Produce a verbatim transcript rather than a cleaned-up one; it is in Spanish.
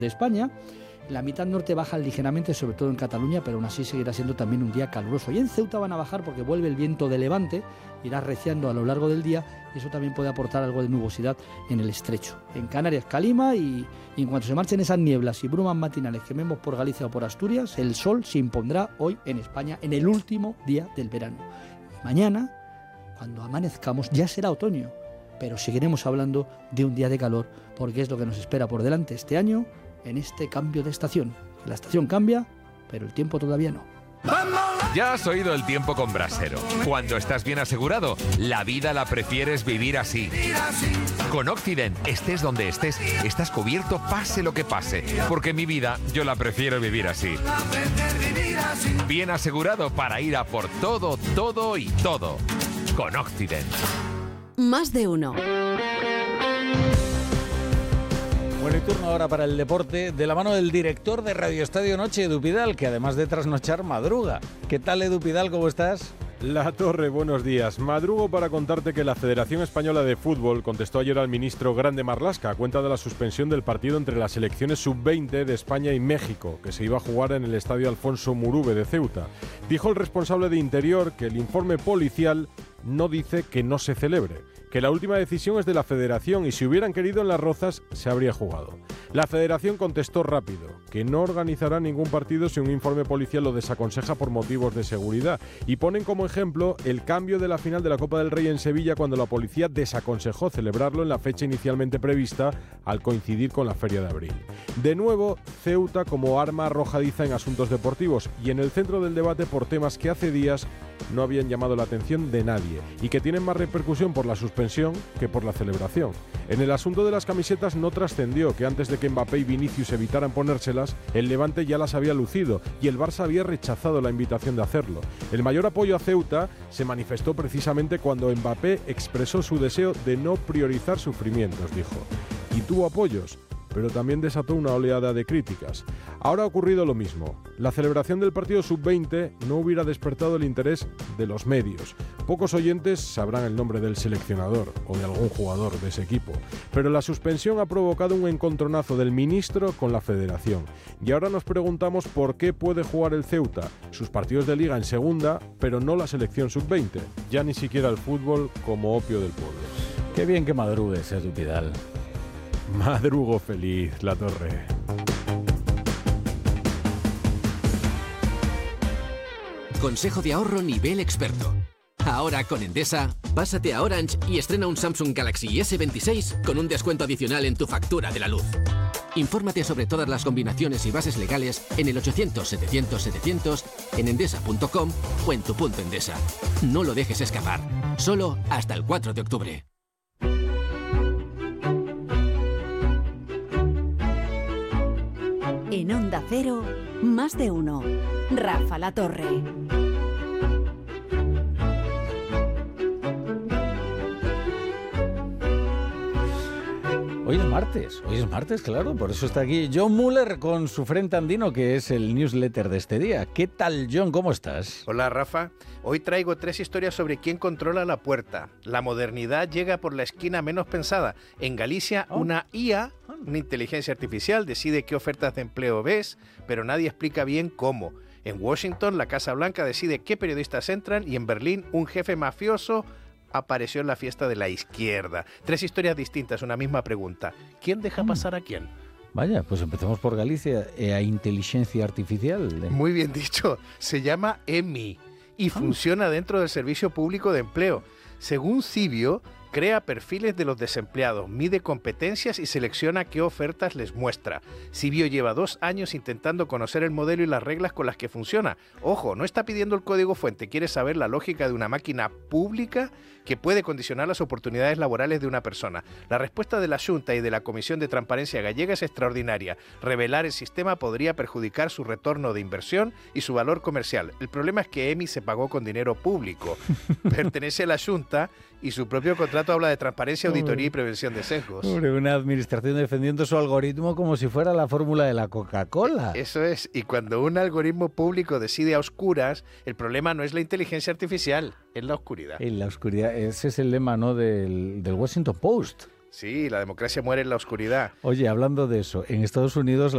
de España. La mitad norte baja ligeramente, sobre todo en Cataluña, pero aún así seguirá siendo también un día caluroso. Y en Ceuta van a bajar porque vuelve el viento de levante, irá arreciando a lo largo del día y eso también puede aportar algo de nubosidad en el estrecho. En Canarias, calima y, y en cuanto se marchen esas nieblas y brumas matinales que vemos por Galicia o por Asturias, el sol se impondrá hoy en España en el último día del verano. Y mañana, cuando amanezcamos, ya será otoño, pero seguiremos hablando de un día de calor porque es lo que nos espera por delante este año en este cambio de estación. La estación cambia, pero el tiempo todavía no. Ya has oído el tiempo con Brasero. Cuando estás bien asegurado, la vida la prefieres vivir así. Con Occident, estés donde estés, estás cubierto pase lo que pase. Porque mi vida, yo la prefiero vivir así. Bien asegurado para ir a por todo, todo y todo. Con Occident. Más de uno. Bueno, y turno ahora para el deporte, de la mano del director de Radio Estadio Noche, Edu Pidal, que además de trasnochar, madruga. ¿Qué tal, Edu Pidal? ¿Cómo estás? La Torre, buenos días. Madrugo para contarte que la Federación Española de Fútbol contestó ayer al ministro Grande Marlaska a cuenta de la suspensión del partido entre las selecciones sub veinte de España y México, que se iba a jugar en el estadio Alfonso Murube de Ceuta. Dijo el responsable de Interior que el informe policial no dice que no se celebre, que la última decisión es de la Federación y si hubieran querido en Las Rozas se habría jugado. La Federación contestó rápido que no organizará ningún partido si un informe policial lo desaconseja por motivos de seguridad y ponen como ejemplo el cambio de la final de la Copa del Rey en Sevilla cuando la policía desaconsejó celebrarlo en la fecha inicialmente prevista al coincidir con la Feria de Abril. De nuevo, Ceuta como arma arrojadiza en asuntos deportivos y en el centro del debate por temas que hace días no habían llamado la atención de nadie y que tienen más repercusión por la suspensión que por la celebración. En el asunto de las camisetas no trascendió que antes de que Mbappé y Vinicius evitaran ponérselas, el Levante ya las había lucido y el Barça había rechazado la invitación de hacerlo. El mayor apoyo a Ceuta se manifestó precisamente cuando Mbappé expresó su deseo de no priorizar sufrimientos, dijo. Y tuvo apoyos, pero también desató una oleada de críticas. Ahora ha ocurrido lo mismo. La celebración del partido sub veinte no hubiera despertado el interés de los medios. Pocos oyentes sabrán el nombre del seleccionador o de algún jugador de ese equipo, pero la suspensión ha provocado un encontronazo del ministro con la federación. Y ahora nos preguntamos por qué puede jugar el Ceuta sus partidos de liga en segunda, pero no la selección sub veinte. Ya ni siquiera el fútbol como opio del pueblo. Qué bien que madrugues, Edu Pidal. Madrugo feliz, La Torre. Consejo de ahorro nivel experto. Ahora con Endesa, pásate a Orange y estrena un Samsung Galaxy ese veintiséis con un descuento adicional en tu factura de la luz. Infórmate sobre todas las combinaciones y bases legales en el ochocientos setecientos setecientos, en endesa punto com o en tu punto Endesa. No lo dejes escapar. Solo hasta el cuatro de octubre. En Onda Cero, más de uno. Rafa La Torre. Hoy es martes, hoy es martes, claro, por eso está aquí John Muller con su Frente Andino, que es el newsletter de este día. ¿Qué tal, John? ¿Cómo estás? Hola, Rafa. Hoy traigo tres historias sobre quién controla la puerta. La modernidad llega por la esquina menos pensada. En Galicia, oh. una I A, una inteligencia artificial, decide qué ofertas de empleo ves, pero nadie explica bien cómo. En Washington, la Casa Blanca decide qué periodistas entran y en Berlín, un jefe mafioso apareció en la fiesta de la izquierda. Tres historias distintas, una misma pregunta. ¿Quién deja pasar a quién? Vaya, pues empecemos por Galicia. E a inteligencia artificial. ¿eh? Muy bien dicho. Se llama E M I y ah. funciona dentro del Servicio Público de Empleo. Según Cibio, crea perfiles de los desempleados, mide competencias y selecciona qué ofertas les muestra. Cibio lleva dos años intentando conocer el modelo y las reglas con las que funciona. Ojo, no está pidiendo el código fuente, quiere saber la lógica de una máquina pública que puede condicionar las oportunidades laborales de una persona. La respuesta de la Xunta y de la Comisión de Transparencia Gallega es extraordinaria. Revelar el sistema podría perjudicar su retorno de inversión y su valor comercial. El problema es que E M I se pagó con dinero público. Pertenece a la Xunta y su propio contrato habla de transparencia, auditoría y prevención de sesgos. Hombre, una administración defendiendo su algoritmo como si fuera la fórmula de la Coca-Cola. Eso es, y cuando un algoritmo público decide a oscuras, el problema no es la inteligencia artificial, es la oscuridad. En la oscuridad, ese es el lema, ¿no?, del, del Washington Post. Sí, la democracia muere en la oscuridad. Oye, hablando de eso, en Estados Unidos